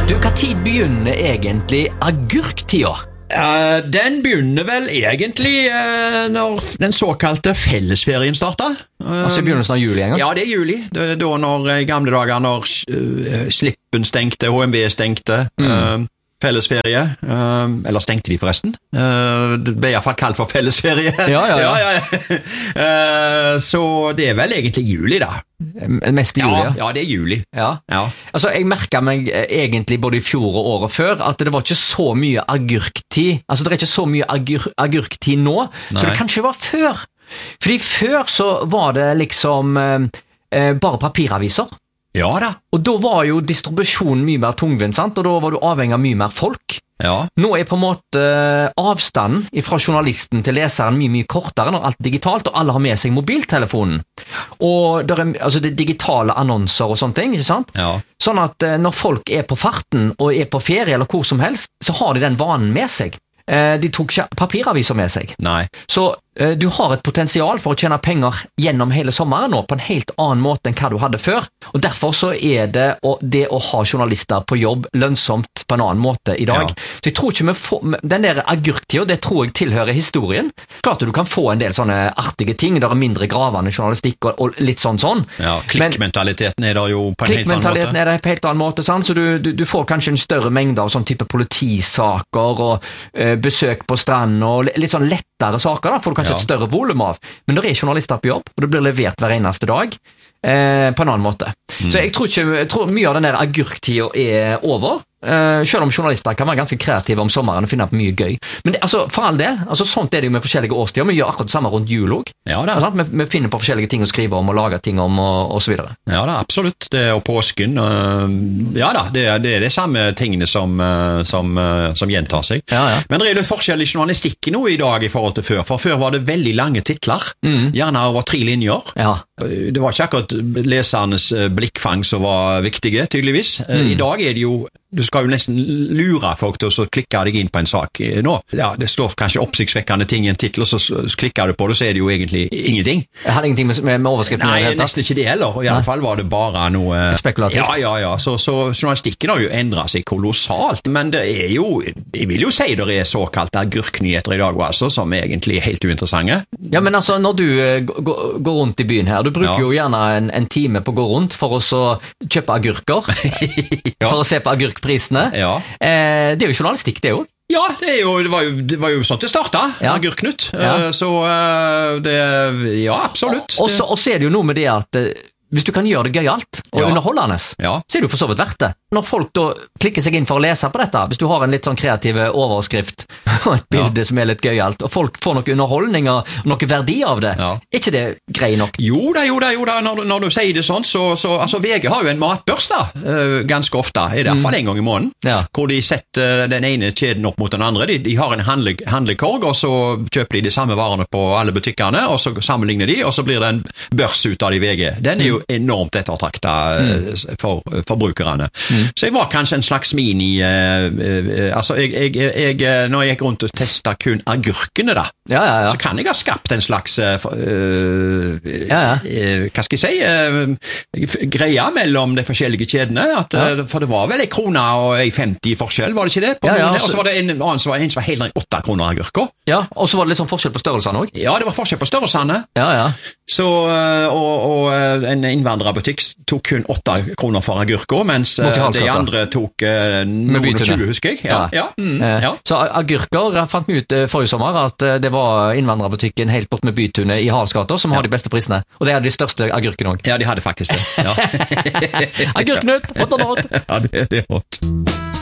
Du, hva tid begynner egentlig agurktida? Den begynner vel egentlig når den såkalte fellesferien starter. Altså i begynnelsen av juli en gang? Ja, det er juli. Da når i gamle dager når Slippen stengte, HMV stengte, fellesferie, eller stengte de forresten? Det ble i hvert fall kalt for fellesferie. Ja. Så det er vel egentlig juli da. Mest i juli, ja. Ja, det er juli. Ja. Altså, jeg merket meg egentlig både i fjor og året før at det var ikke så mye agurktid. Altså, det er ikke så mye agurktid nå, så det kanskje var før. Fordi før så var det liksom bare papiraviser. Ja da. Og da var jo distribusjonen mye mer tungvint, sant? Og da var du avhengig av mye mer folk. Ja. Nå er på en måte avstanden fra journalisten til leseren mye kortere når alt er digitalt, og alle har med seg mobiltelefonen. Og det er digitale annonser og sånne ting, ikke sant? Ja. Sånn at når folk er på farten og er på ferie eller hvor som helst, så har de den vanen med seg. De tok ikke papiraviser med seg. Nei. Så du har et potensial for å tjene penger gjennom hele sommeren nå, på en helt annen måte enn hva du hadde før. Og derfor så er det å ha journalister på jobb lønnsomt på en annen måte i dag. Ja. Så jeg tror ikke vi får, den der agurktida, det tror jeg tilhører historien. Klart du kan få en del sånne artige ting, der er mindre gravende journalistikk og litt sånn. Ja, klikkmentaliteten er der jo på en helt annen måte. Klikkmentaliteten er der på en helt annen måte, sant? Så du får kanskje en større mengde av sånn type politisaker og besøk på strand og litt sånn lettere saker, da får du kanskje et større volum av. Men når er journalister på jobb, og det blir levert hver eneste dag, på en annen måte. Så jeg tror mye av den der agurktida er over, selv om journalister kan være ganske kreative om sommeren og finne på mye gøy. Men det, altså, for all del, altså, sånt er det jo med forskjellige årstider. Vi gjør akkurat det samme rundt jul også. Ja, da. Altså, vi finner på forskjellige ting å skrive om og lage ting om og så videre. Ja da, absolutt. Det er påsken. Ja da, det er de samme tingene som gjentar seg. Ja. Men det er litt forskjell i journalistikken nå i dag i forhold til før. For før var det veldig lange titler. Gjerne over 3 linjer. Ja. Det var ikke akkurat lesernes blikkfang som var viktige, tydeligvis. I dag er det jo du skal jo nesten lure folk til å klikke deg inn på en sak nå. Ja, det står kanskje oppsiktsvekkende ting i en titel, og så klikker du på det, så er det jo egentlig ingenting. Jeg hadde ingenting med overskriften. Nei, nesten ikke det heller, og i alle fall var det bare noe spekulativt. Ja. Så journalistikken har jo endret seg kolossalt, men det er jo, jeg vil jo si det er såkalt agurknyheter i dag, altså, som er egentlig helt uinteressante. Ja, men altså, når du går rundt i byen her, du bruker jo gjerne en time på å gå rundt for å så kjøpe agurker, for å se på agurkprisene. Ja. Det er jo journalistikk, det jo. Ja, det var jo sånn det startet, Agurknytt. Så absolutt. Og så er det jo noe med det at hvis du kan gjøre det gøyalt og underholdende, så er det jo for så vidt verdt det. Når folk da klikker seg inn for å lese på dette, hvis du har en litt sånn kreativ overskrift og et bilde som er litt gøyalt, og folk får noe underholdning og noe verdi av det, er ikke det grei nok? Jo da, når du sier det sånn, så altså VG har jo en matbørs da, ganske ofte, i hvert fall en gang i måneden, hvor de setter den ene kjeden opp mot den andre. De har en handlekorg, og så kjøper de de samme varene på alle butikkene, og så sammenligner de, og så blir det en børs ut av de VG. Den er jo enormt ettertraktet for forbrukerne. Så jeg var kanskje en slags mini altså når jeg gikk rundt og testet kun agurkene da, så kan jeg ha skapt en slags hva skal jeg si greia mellom de forskjellige kjedene, for det var vel 1 krone og 1,50 forskjell, var det ikke det? Og så var det en annen som var helt 8 kroner agurker. Ja, og så var det litt sånn forskjell på størrelsene også. Ja, det var forskjell på størrelsene. Så, og en innvandrerbutikk tok kun 8 kroner for agurker, mens de andre tok noen 20, husker jeg. Så agurker, jeg fant meg ut forrige sommer at det var innvandrerbutikken helt bort med Bytunet i Halsgata som har de beste prisene, og det er de største agurkene også. Ja, de hadde faktisk det. Agurknytt, hot or not? Ja, det er hot.